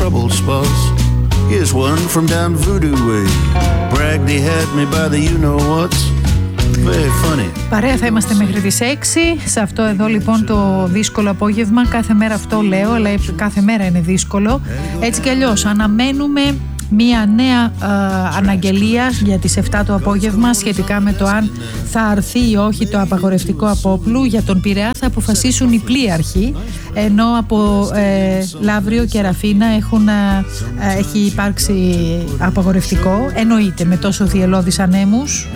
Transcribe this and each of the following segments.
troubled spots. Here's one from down Voodoo Way. Bragged he had me by the you-know-whats. Very funny. Παρέα θα είμαστε μέχρι τις 6. Σε αυτό εδώ λοιπόν το δύσκολο απόγευμα. Κάθε μέρα αυτό λέω, αλλά κάθε μέρα είναι δύσκολο. Έτσι κι αλλιώς αναμένουμε μία νέα αναγγελία για τις 7 το απόγευμα σχετικά με το αν θα αρθεί ή όχι το απαγορευτικό απόπλου. Για τον Πειραιά θα αποφασίσουν οι πλοίαρχοι, ενώ από Λαύριο και Ραφίνα έχει υπάρξει απαγορευτικό. Εννοείται με τόσο θυελλώδεις ανέμους.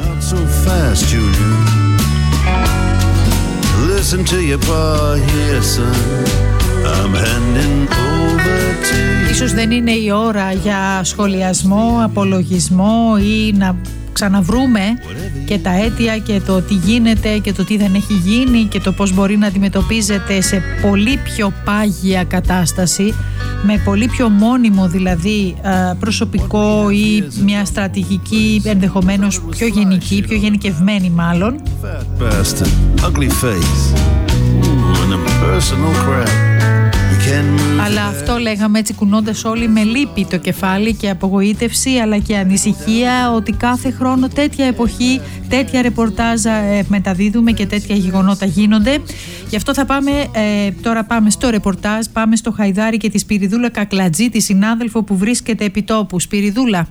Ίσως δεν είναι η ώρα για σχολιασμό, απολογισμό ή να ξαναβρούμε και τα αίτια και το τι γίνεται και το τι δεν έχει γίνει και το πώς μπορεί να αντιμετωπίζεται σε πολύ πιο πάγια κατάσταση, με πολύ πιο μόνιμο δηλαδή προσωπικό ή μια στρατηγική ενδεχομένως πιο γενική, πιο γενικευμένη μάλλον. Αλλά αυτό λέγαμε έτσι κουνώντας όλοι με λύπη το κεφάλι και απογοήτευση αλλά και ανησυχία ότι κάθε χρόνο τέτοια εποχή, τέτοια ρεπορτάζ μεταδίδουμε και τέτοια γεγονότα γίνονται. Γι' αυτό θα πάμε, τώρα πάμε στο ρεπορτάζ, πάμε στο Χαϊδάρι και τη Σπυριδούλα Κακλατζή, τη συνάδελφο που βρίσκεται επί τόπου. Σπυριδούλα.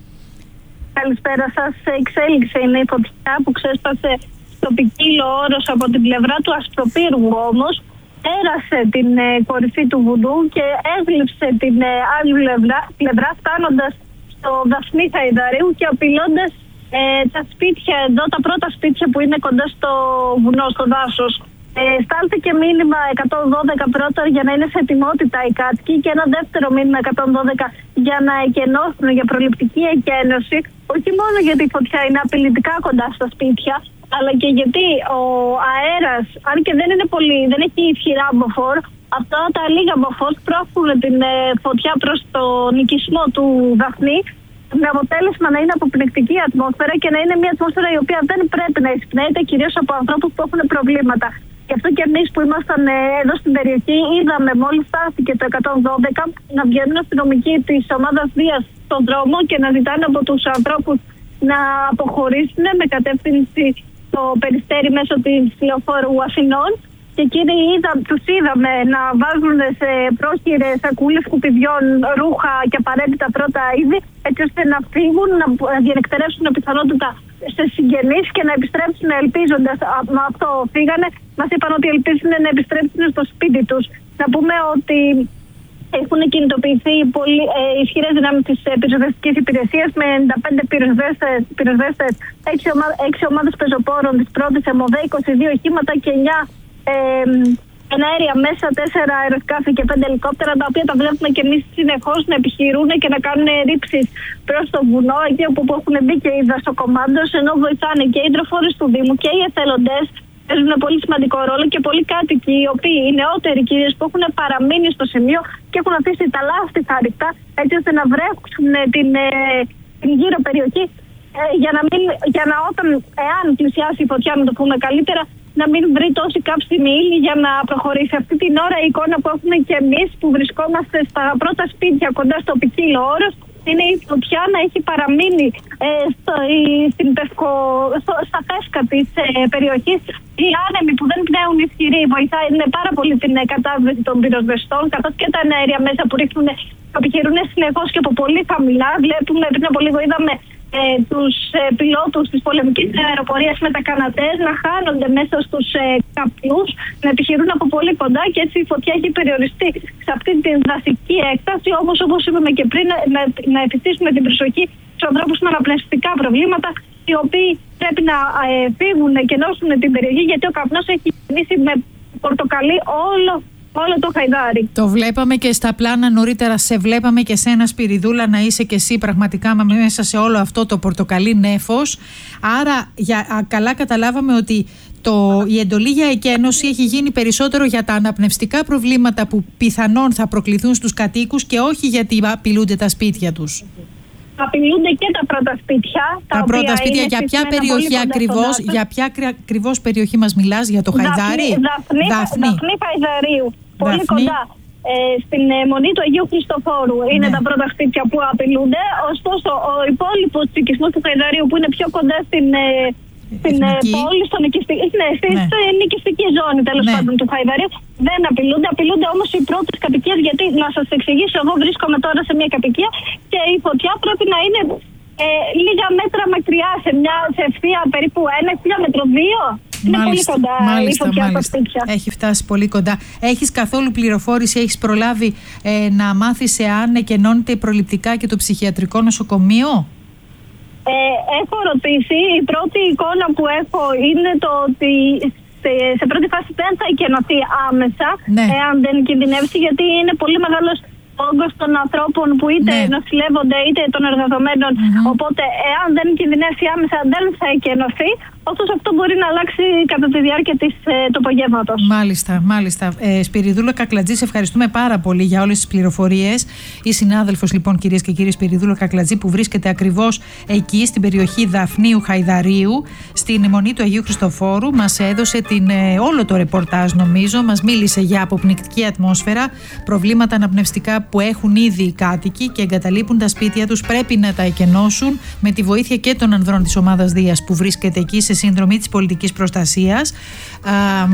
Καλησπέρα σας. Εξέλιξε είναι η φωτιά που ξέσπασε στο ποικίλο όρος από την πλευρά του Ασπροπύργου όμως. Πέρασε την κορυφή του βουνού και έγλειψε την άλλη πλευρά φτάνοντας στο Δαφνί Χαϊδαρίου και απειλώντας τα σπίτια εδώ, τα πρώτα σπίτια που είναι κοντά στο βουνό, στο δάσος. Στάλθηκε μήνυμα 112 πρώτα για να είναι σε ετοιμότητα οι κάτοικοι και ένα δεύτερο μήνυμα 112 για να εκενώσουν, για προληπτική εκένωση, όχι μόνο γιατί η φωτιά είναι απειλητικά κοντά στα σπίτια, αλλά και γιατί ο αέρας, αν και δεν έχει ισχυρά μποφόρ, αυτά τα λίγα μποφόρ πρόφουν την φωτιά προς τον οικισμό του Δαφνί, με αποτέλεσμα να είναι αποπνικτική ατμόσφαιρα και να είναι μια ατμόσφαιρα η οποία δεν πρέπει να εισπνέεται, κυρίως από ανθρώπους που έχουν προβλήματα. Γι' αυτό και εμείς που ήμασταν εδώ στην περιοχή, είδαμε μόλις φτάθηκε το 112 να βγαίνουν αστυνομικοί της ομάδας Δίας στον δρόμο και να ζητάνε από τους ανθρώπους να αποχωρήσουν με κατεύθυνση το Περιστέρι μέσω της λεωφόρου Αθηνών. Και εκείνοι τους είδαμε να βάζουν σε πρόχειρες σακούλες σκουπιδιών ρούχα και απαραίτητα πρώτα είδη, έτσι ώστε να φύγουν, να διανεκτερεύσουν πιθανότητα σε συγγενείς και να επιστρέψουν ελπίζοντας. Με αυτό φύγανε. Μας είπαν ότι ελπίζουν να επιστρέψουν στο σπίτι τους. Να πούμε ότι έχουν κινητοποιηθεί πολύ ισχυρές δυνάμεις της πυροσβεστικής υπηρεσίας με 95 πυροσβέστες, 6 ομάδες πεζοπόρων της πρώτης ΕΜΟΔΕ, 22 οχήματα και 9 εναέρια μέσα, 4 αεροσκάφη και 5 ελικόπτερα, τα οποία τα βλέπουμε και εμείς συνεχώς να επιχειρούν και να κάνουν ρήψεις προς το βουνό, εκεί όπου έχουν μπει και οι δασοκομάντος, ενώ βοηθάνε και οι υδροφόροι του Δήμου και οι εθελοντές. Παίζουν πολύ σημαντικό ρόλο και πολλοί κάτοικοι, οι οποίοι οι νεότεροι κυρίως που έχουν παραμείνει στο σημείο και έχουν αφήσει τα λάστιχα ανοιχτά, έτσι ώστε να βρέξουν την γύρω περιοχή, εάν πλησιάσει η φωτιά, να το πούμε καλύτερα, να μην βρει τόση καύσιμη ύλη για να προχωρήσει. Αυτή την ώρα η εικόνα που έχουμε και εμείς που βρισκόμαστε στα πρώτα σπίτια κοντά στο ποικίλο όρος είναι η φωτιά να έχει παραμείνει στα πέσκα της περιοχής. Οι άνεμοι που δεν πνέουν ισχυροί βοηθάνε πάρα πολύ την κατάσβεση των πυροσβεστών, καθώς και τα αέρια μέσα που επιχειρούν συνεχώς και από πολύ χαμηλά. Βλέπουμε, πριν από λίγο είδαμε τους πιλότους της πολεμικής αεροπορίας με τα κανατές να χάνονται μέσα στους καπνούς, να επιχειρούν από πολύ κοντά και έτσι η φωτιά έχει περιοριστεί σε αυτή την δασική έκταση. Όμως, όπως είπαμε και πριν, να επιστήσουμε την προσοχή στους ανθρώπους με αναπνευστικά προβλήματα, οι οποίοι πρέπει να φύγουν και ενώσουν την περιοχή, γιατί ο καπνός έχει γεννήσει με πορτοκαλί όλο το Χαϊδάρι. Το βλέπαμε και στα πλάνα νωρίτερα, σε βλέπαμε και σένα, Σπυριδούλα, να είσαι και εσύ πραγματικά μέσα σε όλο αυτό το πορτοκαλί νέφος. Άρα καλά καταλάβαμε ότι η εντολή για εκένωση έχει γίνει περισσότερο για τα αναπνευστικά προβλήματα που πιθανόν θα προκληθούν στους κατοίκους και όχι γιατί απειλούνται τα σπίτια τους. Απειλούνται και τα πρώτα σπίτια. Τα πρώτα σπίτια, για ποια περιοχή ακριβώς, για ποια ακριβώς περιοχή μας μιλάς, για το Χαϊδάρι? Δαφνί Χαϊδαρίου, πολύ κοντά. στην Μονή του Αγίου Χριστοφόρου είναι τα πρώτα σπίτια που απειλούνται. Ωστόσο, ο υπόλοιπος οικισμός του Χαϊδαρίου, που είναι πιο κοντά στην πόλη, στην οικιστική ζώνη τέλος πάντων του Χαϊδαρίου, δεν απειλούνται. Απειλούνται όμως οι πρώτες κατοικίες, γιατί να σας εξηγήσω, εγώ βρίσκομαι τώρα σε μια κατοικία και η φωτιά πρέπει να είναι λίγα μέτρα μακριά, σε ευθεία περίπου 1 χιλιόμετρο, 2. Είναι πολύ κοντά η φωτιά στα σπίτια. Έχει φτάσει πολύ κοντά. Έχεις καθόλου πληροφόρηση, έχεις προλάβει να μάθεις εάν εκενώνεται προληπτικά και το ψυχιατρικό νοσοκομείο? Έχω ρωτήσει. Η πρώτη εικόνα που έχω είναι το ότι σε πρώτη φάση δεν θα εκενωθεί άμεσα, εάν δεν κινδυνεύσει, γιατί είναι πολύ μεγάλος όγκος των ανθρώπων που είτε νοσηλεύονται είτε των εργαζομένων. Οπότε, εάν δεν κινδυνεύσει άμεσα, δεν θα εκενωθεί. Ωστόσο, αυτό μπορεί να αλλάξει κατά τη διάρκεια του απογεύματος. Μάλιστα. Σπυριδούλα Κακλατζή, σε ευχαριστούμε πάρα πολύ για όλες τις πληροφορίες. Η συνάδελφος, λοιπόν, κυρίες και κύριοι, Σπυριδούλα Κακλατζή, που βρίσκεται ακριβώς εκεί, στην περιοχή Δαφνίου Χαϊδαρίου, στην Μονή του Αγίου Χριστοφόρου, μας έδωσε όλο το ρεπορτάζ, νομίζω. Μας μίλησε για αποπνικτική ατμόσφαιρα, προβλήματα αναπνευστικά που έχουν ήδη οι κάτοικοι και εγκαταλείπουν τα σπίτια τους. Πρέπει να τα εκενώσουν με τη βοήθεια και των ανδρών της ομάδας Δίας που βρίσκεται εκεί σε συνδρομή της πολιτικής προστασίας.